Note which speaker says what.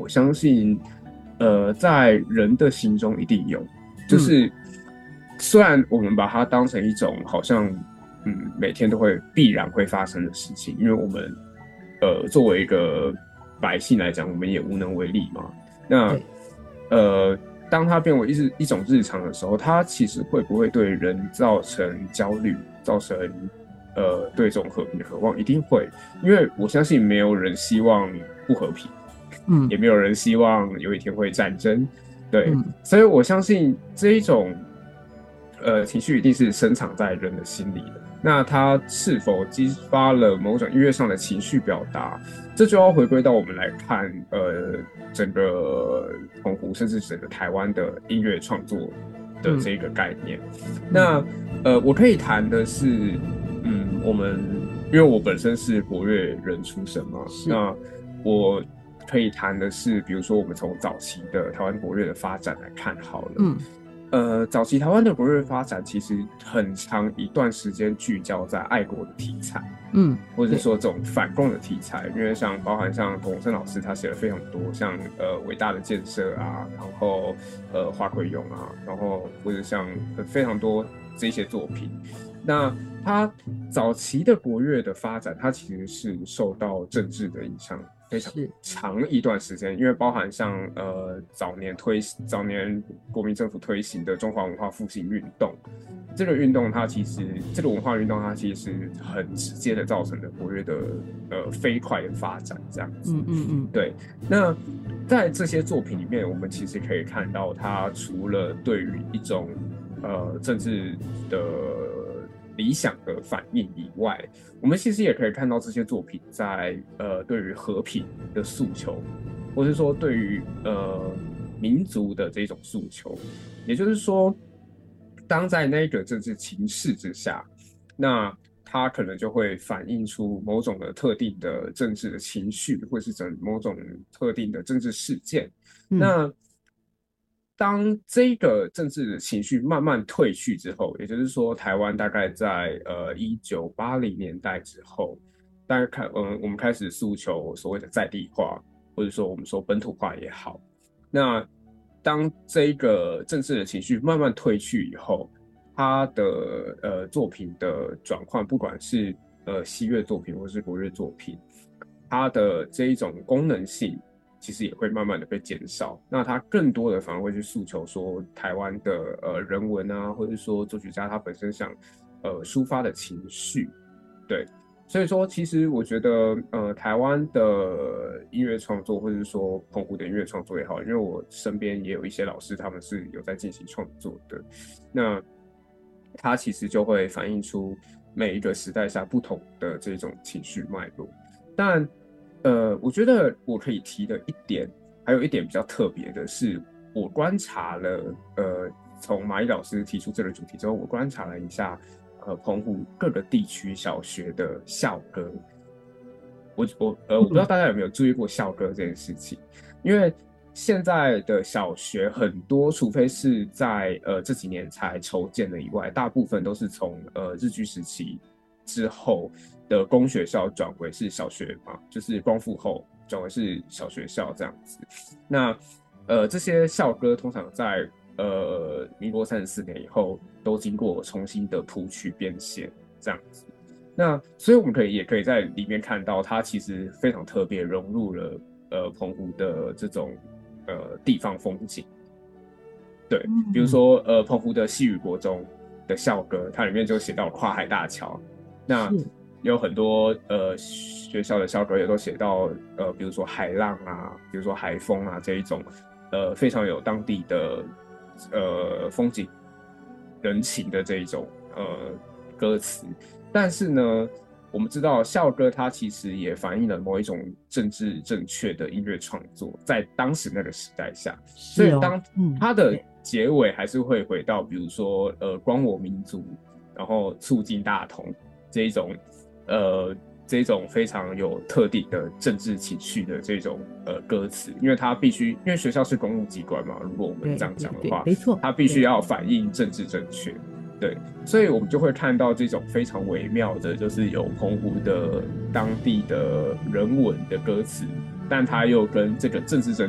Speaker 1: 我相信，在人的心中一定有，就是虽然我们把它当成一种好像每天都会必然会发生的事情，因为我们作为一个百姓来讲，我们也无能为力嘛。那
Speaker 2: 对，
Speaker 1: 当它变为一种日常的时候，它其实会不会对人造成焦虑，造成对这种和平的渴望，一定会，因为我相信没有人希望不和平，
Speaker 2: 嗯
Speaker 1: 也没有人希望有一天会战争，对，
Speaker 2: 嗯，
Speaker 1: 所以我相信这一种情绪一定是深藏在人的心里的。那它是否激发了某种音乐上的情绪表达，这就要回归到我们来看，整个澎湖甚至整个台湾的音乐创作的
Speaker 2: 嗯
Speaker 1: 这个概念。
Speaker 2: 嗯，
Speaker 1: 那我可以谈的是，我们因为我本身是国乐人出身嘛，
Speaker 2: 是，
Speaker 1: 那我可以谈的是，比如说我们从早期的台湾国乐的发展来看好了。
Speaker 2: 嗯
Speaker 1: 早期台湾的国乐发展其实很长一段时间聚焦在爱国的题材，
Speaker 2: 嗯，
Speaker 1: 或者是
Speaker 2: 对，
Speaker 1: 说这种反共的题材，因为像包含像龚生老师他写了非常多像伟大的建设啊，然后花魁勇啊，然后或者像非常多这些作品。那他早期的国乐的发展，它其实是受到政治的影响非常
Speaker 2: 是，
Speaker 1: 长一段时间，因为包含像早年国民政府推行的中华文化复兴运动，这个运动它其实这个文化运动它其实很直接的造成了国乐的飞快的发展，这样子。
Speaker 2: 嗯，
Speaker 1: 对，那在这些作品里面，我们其实可以看到，它除了对于一种政治的理想的反应以外，我们其实也可以看到这些作品在对于和平的诉求，或是说对于民族的这种诉求。也就是说，当在那个政治情势之下，那它可能就会反映出某种的特定的政治的情绪，或是某种特定的政治事件。
Speaker 2: 嗯
Speaker 1: 那当这个政治的情绪慢慢退去之后，也就是说，台湾大概在1980年代之后，大概我们开始诉求所谓的在地化，或者说我们说本土化也好。那当这个政治的情绪慢慢退去以后，他的作品的转换，不管是西乐作品或是国乐作品，它的这一种功能性其实也会慢慢的被减少。那它更多的反而会去诉求说台湾的人文啊，或者说作曲家他本身想抒发的情绪，对。所以说，其实我觉得，台湾的音乐创作，或者是说澎湖的音乐创作也好，因为我身边也有一些老师，他们是有在进行创作的，那它其实就会反映出每一个时代下不同的这种情绪脉络。但，我觉得我可以提的一点，还有一点比较特别的是，我观察了，从马毅老师提出这个主题之后，我观察了一下，澎湖各个地区小学的校歌，我不知道
Speaker 2: 嗯，
Speaker 1: 大家有没有注意过校歌这件事情，因为现在的小学很多，除非是在这几年才筹建的以外，大部分都是从日据时期之后的公学校转为是小学嘛，就是光复后转为是小学校这样子。那这些校歌通常在民国34年以后都经过重新的谱曲编写这样子。那所以我们也可以在里面看到，它其实非常特别融入了澎湖的这种地方风景。对，比如
Speaker 2: 嗯，
Speaker 1: 说澎湖的西屿国中的校歌，它里面就写到跨海大桥。那
Speaker 2: 是，
Speaker 1: 有很多学校的校歌也都写到比如说海浪啊，比如说海风啊这一种非常有当地的风景人情的这一种歌词。但是呢，我们知道校歌它其实也反映了某一种政治正确的音乐创作，在当时那个时代下，所
Speaker 2: 是哦，
Speaker 1: 以当它的
Speaker 2: 对，
Speaker 1: 结尾还是会回到，比如说光我民族，然后促进大同这一种呃这种非常有特定的政治情绪的这种歌词，因为它必须，因为学校是公务机关嘛，如果我们这样
Speaker 2: 对对对，
Speaker 1: 讲的话，
Speaker 2: 没错，
Speaker 1: 它必须
Speaker 2: 对，
Speaker 1: 要反映政治正确。对，所以我们就会看到这种非常微妙的，就是有澎湖的当地的人文的歌词，但它又跟这个政治正